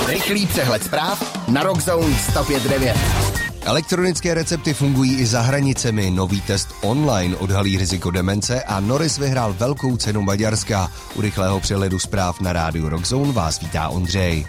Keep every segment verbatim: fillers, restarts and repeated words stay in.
Rychlý přehled zpráv na Rockzone sto pět devět. Elektronické recepty fungují i za hranicemi. Nový test online odhalí riziko demence a Norris vyhrál velkou cenu Maďarska. U rychlého přehledu zpráv na rádiu Rockzone vás vítá Ondřej.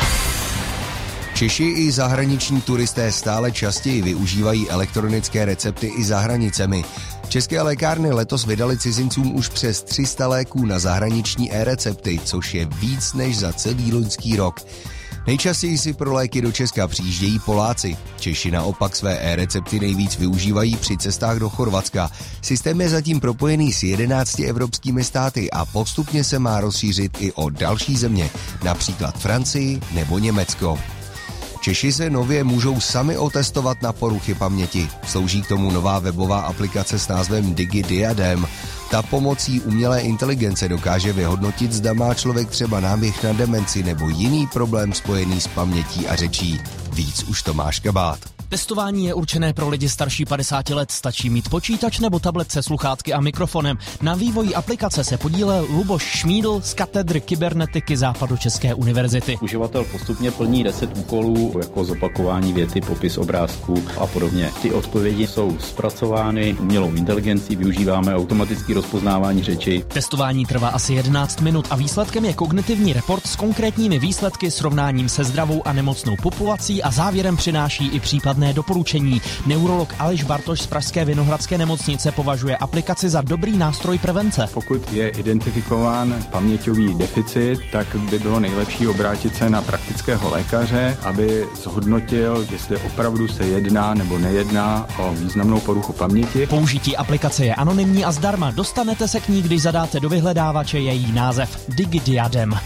Češi i zahraniční turisté stále častěji využívají elektronické recepty i za hranicemi. České lékárny letos vydali cizincům už přes tři sta léků na zahraniční e-recepty, což je víc než za celý loňský rok. Nejčastěji si pro léky do Česka přijíždějí Poláci. Češi naopak své e-recepty nejvíc využívají při cestách do Chorvatska. Systém je zatím propojený s jedenácti evropskými státy a postupně se má rozšířit i o další země, například Francii nebo Německo. Češi se nově můžou sami otestovat na poruchy paměti. Slouží k tomu nová webová aplikace s názvem DigiDiadem. Ta pomocí umělé inteligence dokáže vyhodnotit, zda má člověk třeba náběh na demenci nebo jiný problém spojený s pamětí a řečí. Víc už Tomáš Kabát. Testování je určené pro lidi starší padesáti let. Stačí mít počítač nebo tablet se sluchátky a mikrofonem. Na vývoji aplikace se podílel Luboš Šmídl z katedry kybernetiky Západočeské univerzity. Uživatel postupně plní deset úkolů, jako zopakování věty, popis obrázků a podobně. Ty odpovědi jsou zpracovány umělou inteligencí, využíváme automatické rozpoznávání řeči. Testování trvá asi jedenáct minut a výsledkem je kognitivní report s konkrétními výsledky, srovnáním se zdravou a nemocnou populací a závěrem přináší i případ doporučení. Neurolog Aleš Bartoš z pražské Vinohradské nemocnice považuje aplikaci za dobrý nástroj prevence. Pokud je identifikován paměťový deficit, tak by bylo nejlepší obrátit se na praktického lékaře, aby zhodnotil, jestli opravdu se jedná nebo nejedná o významnou poruchu paměti. Použití aplikace je anonymní a zdarma. Dostanete se k ní, když zadáte do vyhledávače její název DigiDiadem.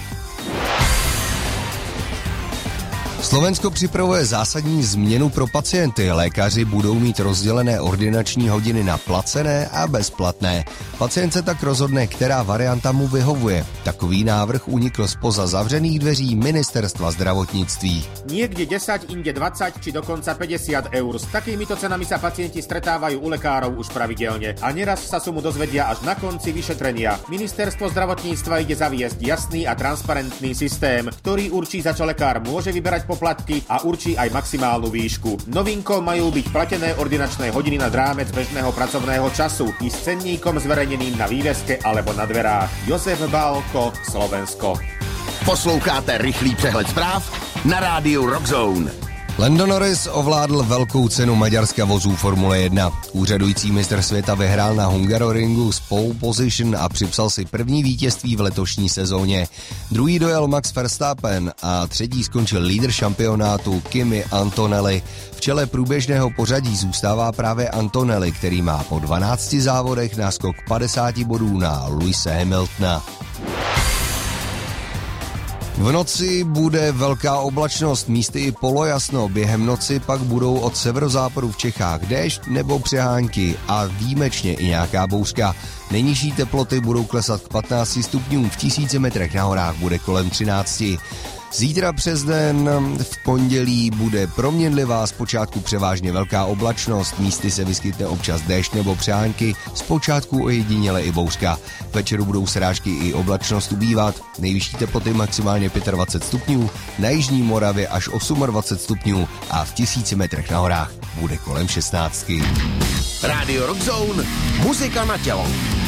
Slovensko připravuje zásadní změnu pro pacienty. Lékaři budou mít rozdělené ordinační hodiny na placené a bezplatné. Pacient se tak rozhodne, která varianta mu vyhovuje. Takový návrh unikl spoza zavřených dveří ministerstva zdravotníctví. Niekde desať, inde dvadsať či dokonca päťdesiat eur. S takýmito cenami sa pacienti stretávajú u lekárov už pravidelne a neraz sa sumu dozvedia až na konci vyšetrenia. Ministerstvo zdravotníctva ide zaviesť jasný a transparentný systém, ktorý určí, za čo lekár môže vyberať poplatky a určí aj maximálnu výšku. Novinkou majú byť platené ordinačné hodiny nad rámec bežného pracovného času i s cenníkom zverejneným na výveske alebo na dverách. Josef Bálko, Slovensko. Posloucháte rychlý přehled zpráv na rádiu Rockzone. Lando Norris ovládl velkou cenu Maďarska vozů Formule jedna. Úřadující mistr světa vyhrál na Hungaroringu z pole position a připsal si první vítězství v letošní sezóně. Druhý dojel Max Verstappen a třetí skončil lídr šampionátu Kimi Antonelli. V čele průběžného pořadí zůstává právě Antonelli, který má po dvanácti závodech náskok padesáti bodů na Lewise Hamiltona. V noci bude velká oblačnost, místy i polojasno. Během noci pak budou od severozápadu v Čechách déšť nebo přehánky a výjimečně i nějaká bouřka. Nejnižší teploty budou klesat k patnácti stupňům, v tisíci metrech na horách bude kolem třinácti. Zítra přes den v pondělí bude proměnlivá, zpočátku převážně velká oblačnost, místy se vyskytne občas déšť nebo přehánky, zpočátku ojediněle i bouřka. Večeru budou srážky i oblačnost ubývat, nejvyšší teploty maximálně dvacet pět stupňů, na jižní Moravě až dvacet osm stupňů a v tisíci metrech na horách bude kolem šestnáctky. Rádio Rockzone, muzika na tělo.